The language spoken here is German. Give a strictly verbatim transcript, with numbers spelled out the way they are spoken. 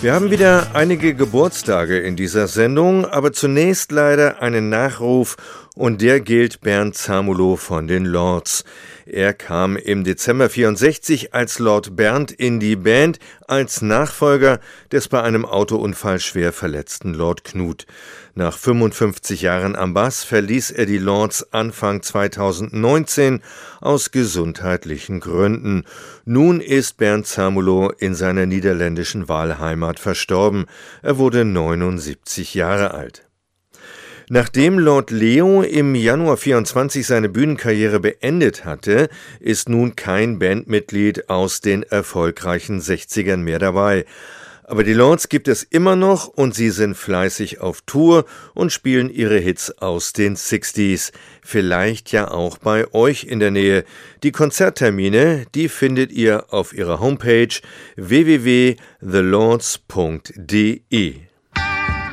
Wir haben wieder einige Geburtstage in dieser Sendung, aber zunächst leider einen Nachruf und der gilt Bernd Zamulo von den Lords. Er kam im Dezember vierundsechzig als Lord Bernd in die Band als Nachfolger des bei einem Autounfall schwer verletzten Lord Knut. Nach fünfundfünfzig Jahren am Bass verließ er die Lords Anfang zweitausendneunzehn aus gesundheitlichen Gründen. Nun ist Bernd Zamulo in seiner niederländischen Wahlheimat verstorben. Er wurde neunundsiebzig Jahre alt. Nachdem Lord Leo im Januar vierundzwanzig seine Bühnenkarriere beendet hatte, ist nun kein Bandmitglied aus den erfolgreichen sechzigern mehr dabei. Aber die Lords gibt es immer noch und sie sind fleißig auf Tour und spielen ihre Hits aus den sechziger. Vielleicht ja auch bei euch in der Nähe. Die Konzerttermine, die findet ihr auf ihrer Homepage w w w punkt the lords punkt d e.